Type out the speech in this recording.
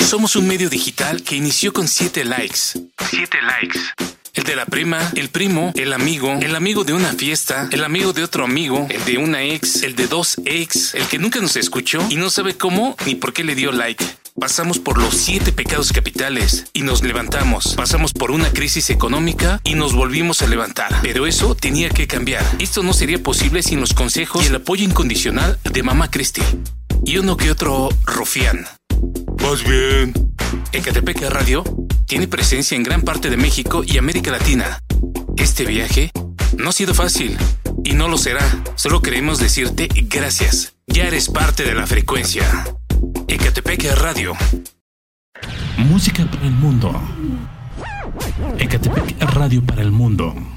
Somos un medio digital que inició con 7 likes. 7 likes. El de la prima, el primo, el amigo de una fiesta, el amigo de otro amigo, el de una ex, el de 2 ex, el que nunca nos escuchó y no sabe cómo ni por qué le dio like. Pasamos por los 7 pecados capitales y nos levantamos. Pasamos por una crisis económica y nos volvimos a levantar. Pero eso tenía que cambiar. Esto no sería posible sin los consejos y el apoyo incondicional de Mamá Cristi. Y uno que otro rufián. Más bien. Ecatepec Radio tiene presencia en gran parte de México y América Latina. Este viaje no ha sido fácil y no lo será. Solo queremos decirte gracias. Ya eres parte de la frecuencia. Ecatepec Radio. Música para el mundo. Ecatepec Radio para el mundo.